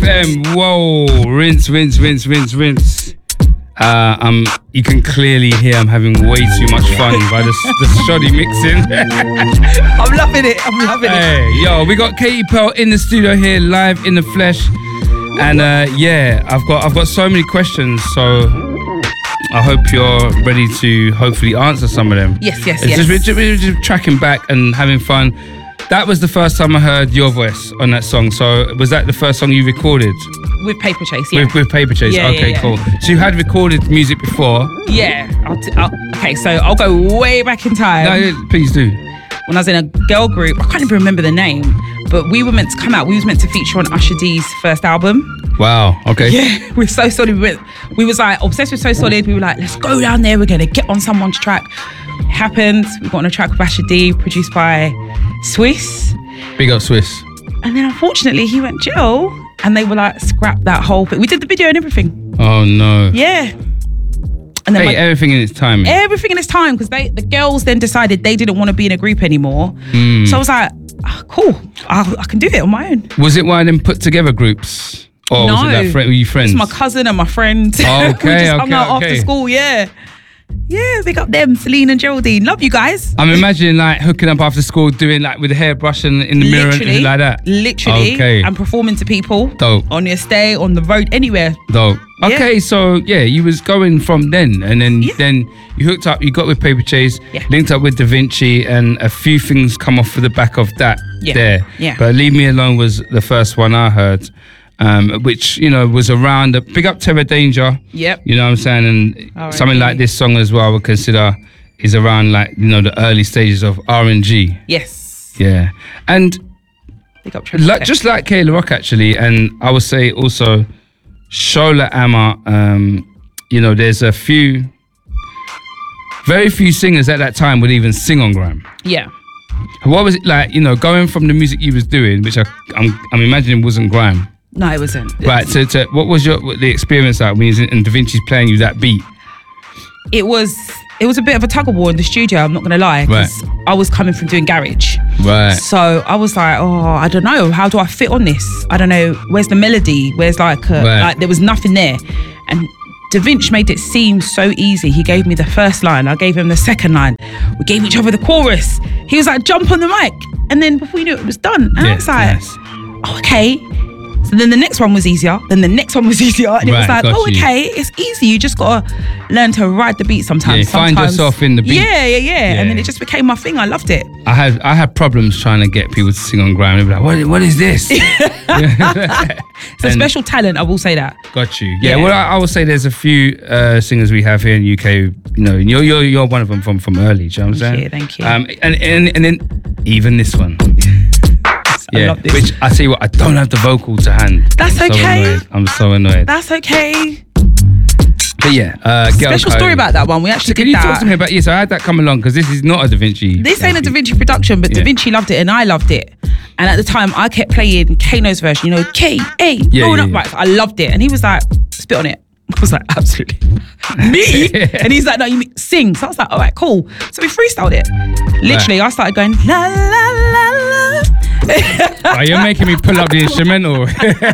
FM. Whoa, rinse. You can clearly hear I'm having way too much fun by the shoddy mixing. I'm loving it. Hey, yo, we got Katie Pearl in the studio here, live in the flesh, and I've got so many questions. So I hope you're ready to hopefully answer some of them. Yes. We're just tracking back and having fun. That was the first time I heard your voice on that song. So was that the first song you recorded? With Paper Chase, yeah. With Paper Chase, yeah, okay, yeah. Cool. So you had recorded music before? Yeah. Okay, so I'll go way back in time. No, please do. When I was in a girl group, I can't even remember the name, but we were meant to come out. We was meant to feature on Usher D's first album. Wow, okay. Yeah, we're So Solid. We was like obsessed with So Solid. We were like, let's go down there. We're going to get on someone's track. It happened. We got on a track with Usher D, produced by Swiss. Big up Swiss. And then unfortunately he went jail and they were like, scrap that whole thing. We did the video and everything. Oh no. Yeah. And then everything in its time. Everything in its time, because the girls then decided they didn't want to be in a group anymore. So I was like, cool, I can do it on my own. Was it one of them put together groups? Or no. Was it that were you friends? It's my cousin and my friend. Oh, okay, we just hung out after school, yeah. Yeah, big up them, Celine and Geraldine. Love you guys. I'm imagining like hooking up after school, doing like with the hairbrush and in the mirror and everything like that. Literally. Okay. And performing to people. Dope. On the estate, on the road, anywhere. Dope. Yeah. Okay, so yeah, you was going from then, and then you hooked up. You got with Paper Chase, linked up with Da Vinci, and a few things come off for the back of that. There. Yeah. But Leave Me Alone was the first one I heard. Which, you know, was around big up Terror Danger. Yep. You know what I'm saying? And something like this song as well I would consider is around like, you know, the early stages of R&G. Yes. Yeah. And big up just like Kayla Rock actually, and I would say also Shola Ama, you know, there's very few singers at that time would even sing on grime. Yeah. What was it like, you know, going from the music you was doing, which I'm imagining wasn't grime. No, it wasn't. Right, so what was the experience like when you was in Da Vinci's playing you that beat? It was a bit of a tug of war in the studio, I'm not going to lie, because I was coming from doing garage. Right. So I was like, I don't know, how do I fit on this? I don't know, where's the melody? Where's like there was nothing there. And Da Vinci made it seem so easy. He gave me the first line, I gave him the second line. We gave each other the chorus. He was like, jump on the mic. And then before you knew it was done. And I was like, oh, okay. So then the next one was easier. Then the next one was easier. And it was like, okay, it's easy. You just got to learn to ride the beat sometimes. Yeah, find yourself in the beat. Yeah. And then it just became my thing. I loved it. I had problems trying to get people to sing on grime. They'd be like, what is this? It's a special talent, I will say that. Got you. Yeah, well, I will say there's a few singers we have here in the UK, you know, and you're one of them from early, do you know what I'm saying? Thank you. And then even this one. I love this. Which I tell you what, I don't have the vocal to hand. That's okay. I'm so annoyed. That's okay. But yeah, special story about that one. We actually can you talk to me about I had that come along because this is not a Da Vinci. This ain't a Da Vinci production, but Da Vinci loved it and I loved it. And at the time, I kept playing Kano's version. You know, K-A, roll up right. I loved it, and he was like, spit on it. I was like, absolutely. Me? And he's like, no, you sing. So I was like, all right, cool. So we freestyled it. Literally, I started going, la, la, la, la. Oh, you're making me pull up the instrumental.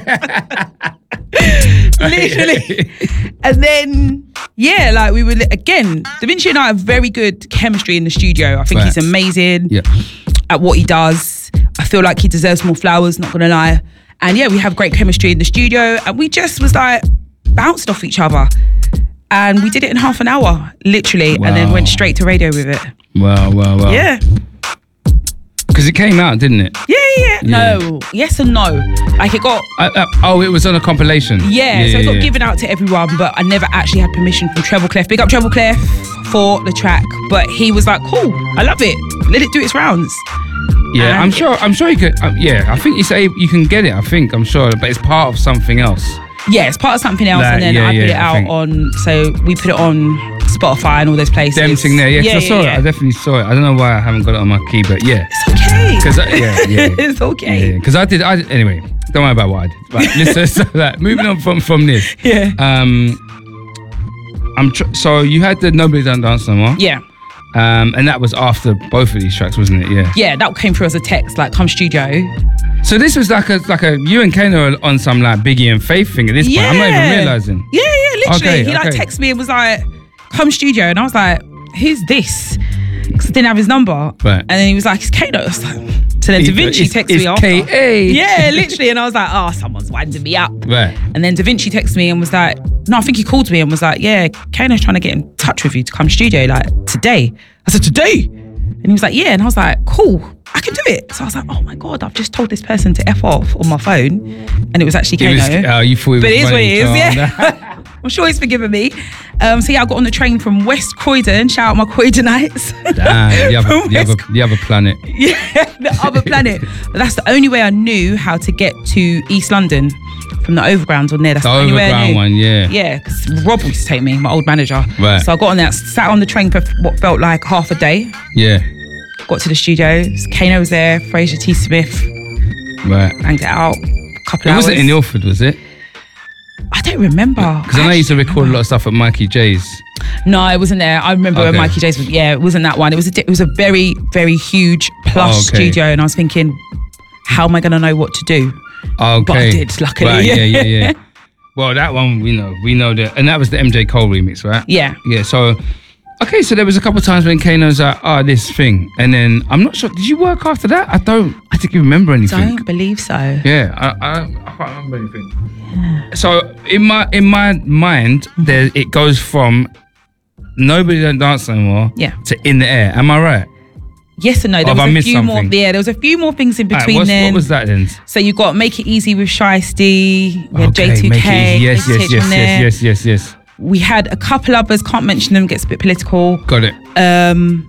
Literally. And then, like we were, again, Da Vinci and I have very good chemistry in the studio. I think he's amazing at what he does. I feel like he deserves more flowers, not gonna lie. And we have great chemistry in the studio. And we just was like, bounced off each other. And we did it in half an hour, literally. Wow. And then went straight to radio with it. Wow. Yeah. Because it came out, didn't it? Yeah. No. Yes and no. Like it got... it was on a compilation. Yeah, so it got given out to everyone, but I never actually had permission from Treble Clef. Big up Treble Clef for the track. But he was like, cool, I love it. Let it do its rounds. Yeah, I'm sure you could... I think you can get it, I'm sure. But it's part of something else. Yeah, it's part of something else, and then I put it out on... So we put it on Spotify and all those places. Them thing there, I saw it. I definitely saw it. I don't know why I haven't got it on my key, but it's okay. It's okay. Because I did. Anyway, don't worry about what I did. Right, so moving on from this. Yeah. So you had the Nobody Done Dance No More. Yeah. And that was after both of these tracks, wasn't it? Yeah. Yeah, that came through as a text, like come studio. So this was like a you and Kano are on some like Biggie and Faith thing at this point. I'm not even realising. Yeah, literally. Okay, he like texted me and was like, come studio. And I was like, who's this? Because I didn't have his number. Right. And then he was like, it's Kano. I was like, so then Da Vinci texted me after. K-A. Yeah, literally. And I was like, oh, someone's winding me up. Right. And then Da Vinci texted me and was like, no, I think he called me and was like, yeah, Kano's trying to get in touch with you to come studio like today. I said, today? And he was like, yeah. And I was like, cool, I can do it. So I was like, oh my God, I've just told this person to F off on my phone. And it was actually Kano. You thought it was but it is what it is, yeah. I'm sure he's forgiven me. So yeah, I got on the train from West Croydon. Shout out my Croydonites. Damn, the other planet. Yeah, the other planet. But that's the only way I knew how to get to East London from the overground on there. That's the only way I knew. One, yeah. Yeah, because Rob used to take me, my old manager. Right. So I got on there, sat on the train for what felt like half a day. Yeah. Got to the studio. Kano was there, Fraser T. Smith. Right. Banged it out. Couple It hours. wasn't in Ilford, was it? I don't remember. Because I know you used to record a lot of stuff at Mikey J's. No, it wasn't there. I remember when Mikey J's was. Yeah, it wasn't that one. It was a very, very huge plush studio, and I was thinking, how am I going to know what to do? Okay. But I did, luckily. Right, yeah. Well, that one we know that, and that was the MJ Cole remix, right? Yeah. Yeah. So, okay, so there was a couple of times when Kano's like, this thing, and then I'm not sure. Did you work after that? I think you remember anything. Don't believe so. Yeah, I can't remember anything. Yeah. So in my mind, there it goes from Nobody Don't Dance Anymore to In the Air. Am I right? Yes and no. There was a few more. Yeah, there was a few more things in between then. What was that then? So you got Make It Easy with Shiesty. We had J2K. Yes. We had a couple others. Can't mention them. Gets a bit political. Got it. Can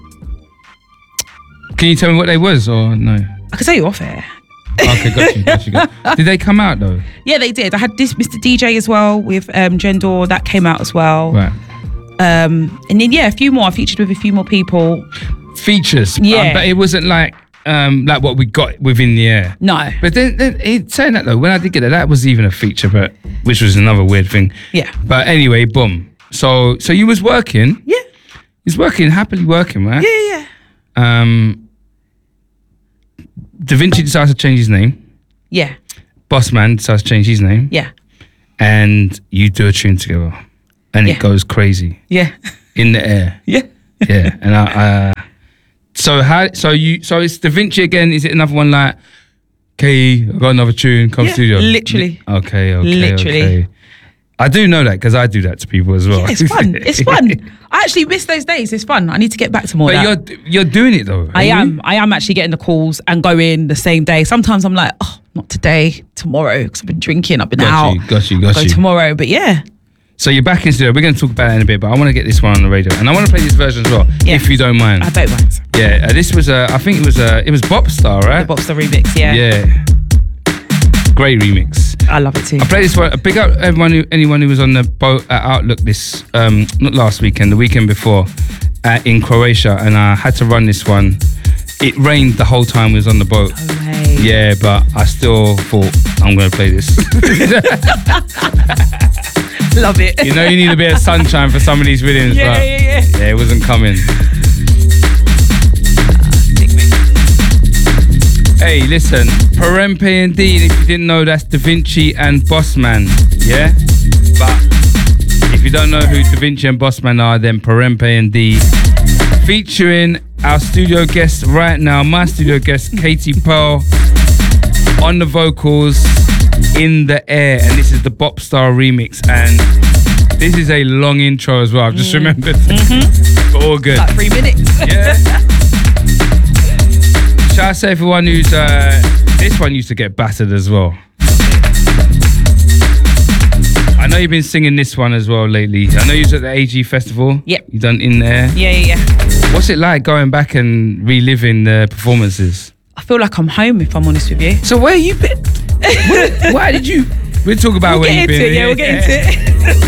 you tell me what they was or no? I can tell you off air. Okay, got you. Did they come out though? Yeah, they did. I had this Mr. DJ as well with Jendor. That came out as well. Right. And then a few more. I featured with a few more people. Features. Yeah. But it wasn't like what we got within the air. No. But then saying that though, when I did get that was even a feature, but which was another weird thing. Yeah. But anyway, boom. So you was working. Yeah. You was working, happily working, right? Yeah. Da Vinci decides to change his name. Yeah. Bossman decides to change his name. Yeah. And you do a tune together. And it goes crazy. Yeah. In the air. Yeah. Yeah. And so it's Da Vinci again, is it another one like I got another tune, come studio? Literally. Okay. Literally. Okay. I do know that because I do that to people as well. Yeah, it's fun. It's fun. I actually miss those days. It's fun. I need to get back to more of that. But you're doing it though. I am actually getting the calls and going the same day. Sometimes I'm like, oh, not today, tomorrow, because I've been drinking, I've been out. Got you. Go tomorrow, but yeah. So you're back in studio. We're going to talk about it in a bit, but I want to get this one on the radio, and I want to play this version as well, if you don't mind. I don't mind. Yeah, this was I think it was Bopstar, right? The Bopstar remix, yeah. Yeah. Great remix. I love it too. I played this one. Big up anyone who was on the boat at Outlook this not last weekend, the weekend before, in Croatia, and I had to run this one. It rained the whole time we was on the boat. Oh, hey. Yeah, but I still thought I'm going to play this. Love it. You know, you need a bit of sunshine for some of these rhythms. Yeah. Yeah, it wasn't coming. Hey, listen, Perempe indeed. If you didn't know, that's Da Vinci and Bossman. Yeah? But if you don't know who Da Vinci and Bossman are, then Perempe indeed. Featuring our studio guest right now, my studio guest, Katie Pearl, on the vocals, In the Air. And this is the Bopstar remix. And this is a long intro as well. I've just remembered. But all good. Like 3 minutes. Yeah. Should I say everyone who's this one used to get battered as well. I know you've been singing this one as well lately. I know you was at the AG Festival. Yep. You done In There. Yeah. What's it like going back and reliving the performances? I feel like I'm home, if I'm honest with you. So where you been? Why did you? We'll talk about where you've been. We'll get into it.